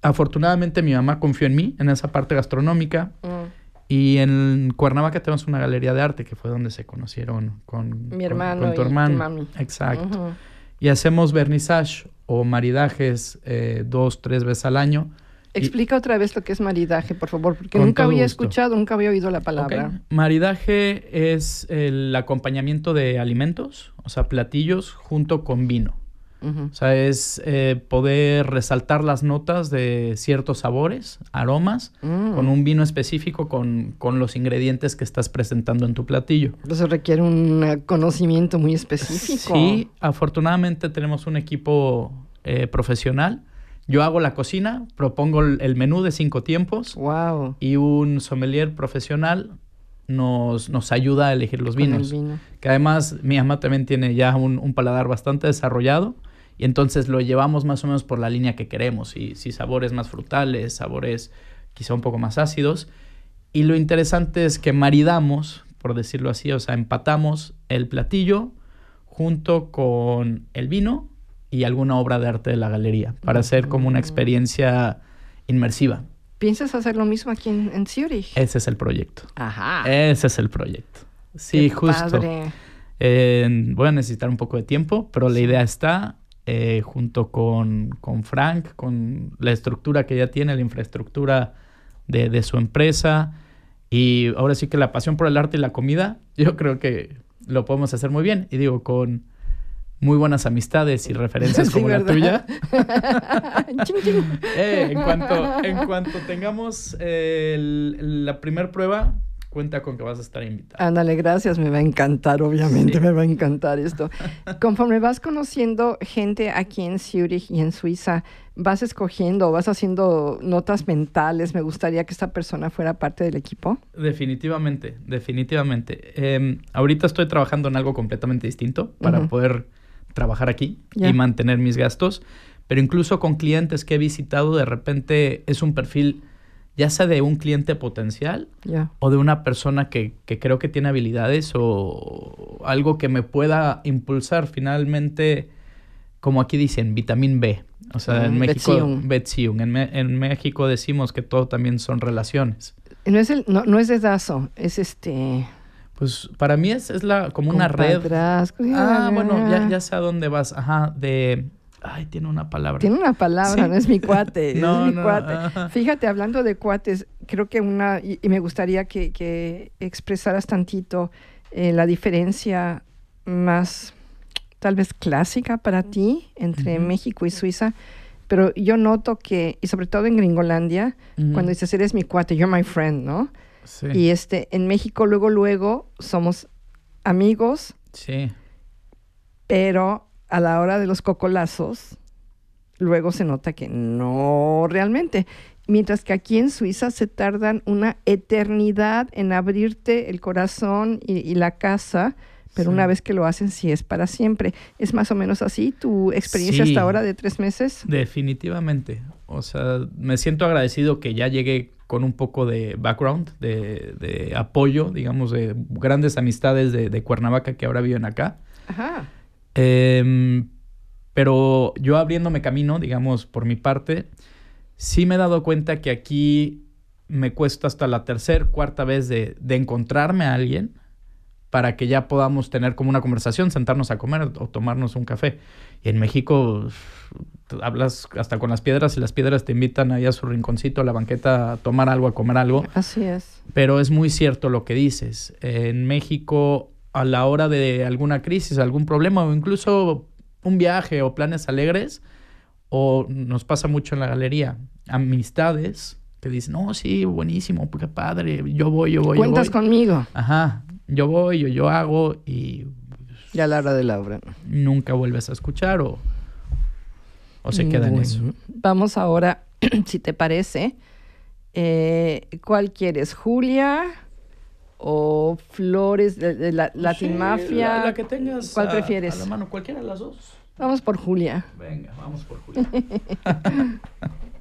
afortunadamente mi mamá confió en mí, en esa parte gastronómica. Y en Cuernavaca tenemos una galería de arte, que fue donde se conocieron con mi hermano con tu y hermano. tu mami. Exacto. Y hacemos vernissage o maridajes 2-3 veces al año. Explica otra vez lo que es maridaje, por favor, porque Con nunca todo había gusto. escuchado, nunca había oído la palabra. Okay. Maridaje es el acompañamiento de alimentos, o sea, platillos junto con vino. O sea, es poder resaltar las notas de ciertos sabores, aromas, con un vino específico, con los ingredientes que estás presentando en tu platillo. Eso requiere un conocimiento muy específico. Sí, afortunadamente tenemos un equipo profesional. Yo hago la cocina, propongo el menú de 5 tiempos. Wow. Y un sommelier profesional nos ayuda a elegir los vinos. Con el vino. Que además mi mamá también tiene ya un paladar bastante desarrollado. Y entonces lo llevamos más o menos por la línea que queremos. Y sabores más frutales, sabores quizá un poco más ácidos. Y lo interesante es que maridamos, por decirlo así, o sea, empatamos el platillo junto con el vino y alguna obra de arte de la galería para hacer como una experiencia inmersiva. ¿Piensas hacer lo mismo aquí en Zurich? Ese es el proyecto. Ajá. Ese es el proyecto. Sí, Qué justo. Padre. Voy a necesitar un poco de tiempo, pero la idea está junto con Frank, con la estructura que ya tiene, la infraestructura de su empresa. Y ahora sí que la pasión por el arte y la comida, yo creo que lo podemos hacer muy bien. Y digo, con muy buenas amistades y referencias como ¿verdad? la tuya. Ching, ching. En cuanto tengamos la primer prueba, cuenta con que vas a estar invitado. Ándale, gracias, me va a encantar, obviamente, Sí. me va a encantar esto. Conforme vas conociendo gente aquí en Zurich y en Suiza, vas escogiendo, vas haciendo notas mentales, me gustaría que esta persona fuera parte del equipo. Definitivamente. Ahorita estoy trabajando en algo completamente distinto para poder trabajar aquí y mantener mis gastos, pero incluso con clientes que he visitado, de repente es un perfil ya sea de un cliente potencial o de una persona que creo que tiene habilidades o algo que me pueda impulsar finalmente, como aquí dicen, vitamina B. O sea, en México, Beziehung. En México decimos que todo también son relaciones. No es dedazo, es Pues para mí es como una red. Bueno, ya sé a dónde vas. Ajá, Ay, tiene una palabra. Tiene una palabra, sí. No es mi cuate. No, es mi cuate. Fíjate, hablando de cuates, creo que y me gustaría que expresaras tantito la diferencia más, tal vez clásica para ti, entre México y Suiza. Pero yo noto que, y sobre todo en Gringolandia, cuando dices, eres mi cuate, you're my friend, ¿no? Sí. Y en México luego somos amigos. Sí. Pero a la hora de los cocolazos, luego se nota que no realmente. Mientras que aquí en Suiza se tardan una eternidad en abrirte el corazón y la casa, pero una vez que lo hacen, sí es para siempre. ¿Es más o menos así tu experiencia hasta ahora de 3 meses? Definitivamente. O sea, me siento agradecido que ya llegué con un poco de background, de apoyo, digamos, de grandes amistades de Cuernavaca que ahora viven acá. Ajá. Pero yo abriéndome camino, digamos, por mi parte, sí me he dado cuenta que aquí me cuesta hasta la 3ª, 4ª vez de encontrarme a alguien para que ya podamos tener como una conversación, sentarnos a comer o tomarnos un café. Y en México hablas hasta con las piedras y las piedras te invitan ahí a su rinconcito, a la banqueta, a tomar algo, a comer algo. Así es. Pero es muy cierto lo que dices. En México, a la hora de alguna crisis, algún problema o incluso un viaje o planes alegres, o nos pasa mucho en la galería, amistades que dicen, no, sí, buenísimo, qué padre, yo voy. Cuentas conmigo. Ajá, yo voy, yo hago y... Ya a la hora de la obra. Nunca vuelves a escuchar o se queda en eso. Vamos ahora, si te parece, ¿cuál quieres? ¿Julia o Flores de Latin Mafia? La que tengas. ¿Cuál prefieres? A la mano, cualquiera de las dos. Vamos por Julia. Venga, vamos por Julia.